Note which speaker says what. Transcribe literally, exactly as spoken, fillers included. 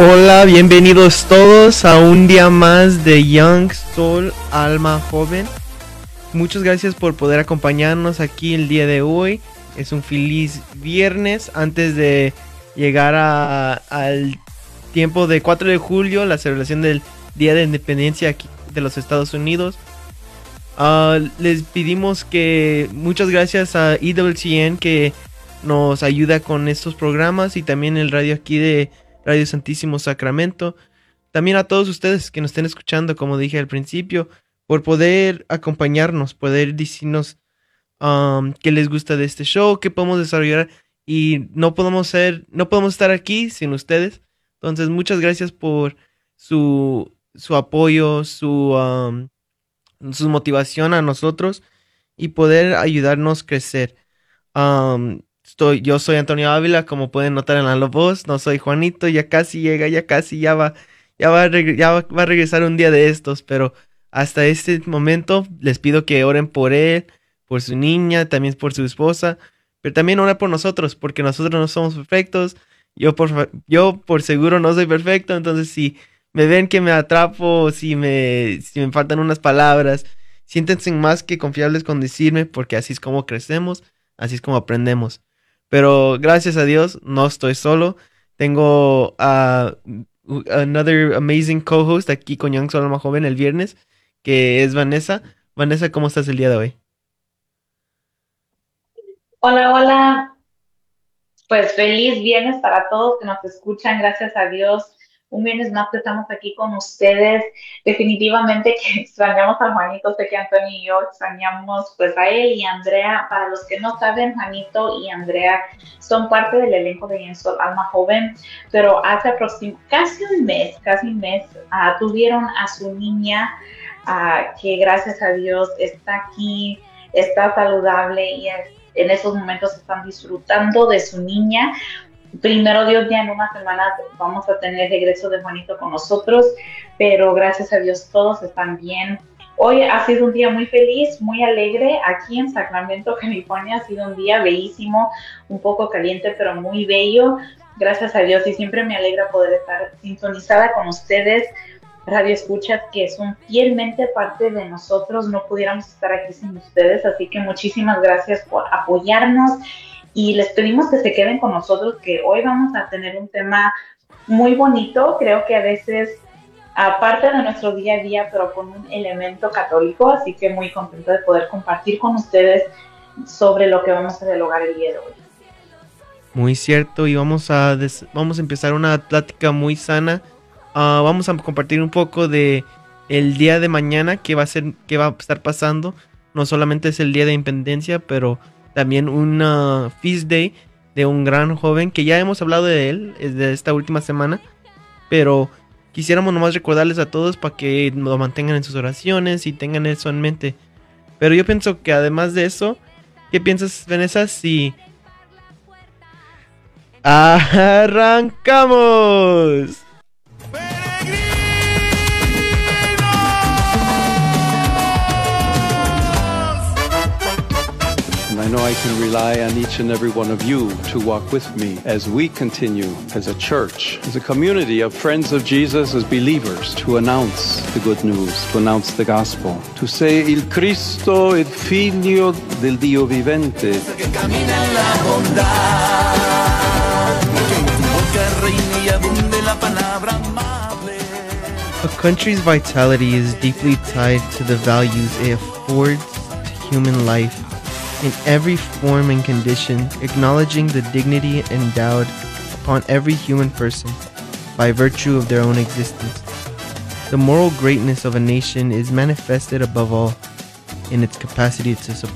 Speaker 1: Hola, bienvenidos todos a un día más de Young Soul Alma Joven. Muchas gracias por poder acompañarnos aquí el día de hoy. Es un feliz viernes antes de llegar a, al tiempo de cuatro de julio, la celebración del Día de Independencia aquí de los Estados Unidos. Uh, les pedimos que muchas gracias a E W C N que nos ayuda con estos programas y también el radio aquí de Radio Santísimo Sacramento. También a todos ustedes que nos estén escuchando, como dije al principio, por poder acompañarnos, poder decirnos um, qué les gusta de este show, qué podemos desarrollar, y no podemos ser, no podemos estar aquí sin ustedes. Entonces, muchas gracias por su, su apoyo, su, um, su motivación a nosotros y poder ayudarnos a crecer. Um, Estoy, yo soy Antonio Ávila, como pueden notar en la voz, no soy Juanito, ya casi llega, ya casi, ya va, ya va, a reg- ya va, va a regresar un día de estos, pero hasta este momento les pido que oren por él, por su niña, también por su esposa, pero también oren por nosotros, porque nosotros no somos perfectos, yo por, fa- yo por seguro no soy perfecto, entonces si me ven que me atrapo, si me, si me faltan unas palabras, siéntense más que confiables con decirme, porque así es como crecemos, así es como aprendemos. Pero gracias a Dios no estoy solo. Tengo a uh, another amazing co-host aquí con Young Soul Alma Joven el viernes, que es Vanessa. Vanessa, ¿cómo estás el día de hoy?
Speaker 2: Hola, hola. Pues feliz viernes para todos que nos escuchan, gracias a Dios. Un viernes más que estamos aquí con ustedes. Definitivamente que extrañamos a Juanito, sé que Antonio y yo extrañamos pues a él y a Andrea. Para los que no saben, Juanito y Andrea son parte del elenco de Young Soul Alma Joven, pero hace aproxim- casi un mes, casi un mes, uh, tuvieron a su niña uh, que gracias a Dios está aquí, está saludable y es en esos momentos están disfrutando de su niña. Primero Dios, ya en unas semanas vamos a tener regreso de Juanito con nosotros, pero gracias a Dios todos están bien. Hoy ha sido un día muy feliz, muy alegre aquí en Sacramento, California. Ha sido un día bellísimo, un poco caliente, pero muy bello. Gracias a Dios y siempre me alegra poder estar sintonizada con ustedes, radio escuchas que son fielmente parte de nosotros. No pudiéramos estar aquí sin ustedes, así que muchísimas gracias por apoyarnos y les pedimos que se queden con nosotros, que hoy vamos a tener un tema muy bonito, creo que a veces aparte de nuestro día a día, pero con un elemento católico, así que muy contento de poder compartir con ustedes sobre lo que vamos a dialogar el día de hoy.
Speaker 1: Muy cierto, y vamos a, des- vamos a empezar una plática muy sana. Uh, vamos a compartir un poco de el día de mañana, que va a ser, que va a estar pasando. No solamente es el día de independencia, pero también un uh, feast day de un gran joven que ya hemos hablado de él es de esta última semana, pero quisiéramos nomás recordarles a todos para que lo mantengan en sus oraciones y tengan eso en mente. Pero yo pienso que además de eso, ¿qué piensas, Vanessa? Si arrancamos.
Speaker 3: I know I can rely on each and every one of you to walk with me as we continue as a church, as a community of friends of Jesus, as believers, to announce the good news, to announce the gospel, to say il Cristo, il figlio del Dio vivente.
Speaker 4: Que camina en la bondad, que en tu boca reine y abunde la palabra amable.
Speaker 1: A country's vitality is deeply tied to the values it affords to human life in every form and condition, acknowledging the dignity endowed upon every human person by virtue of their own existence. The moral greatness of a nation is manifested above all in its capacity to support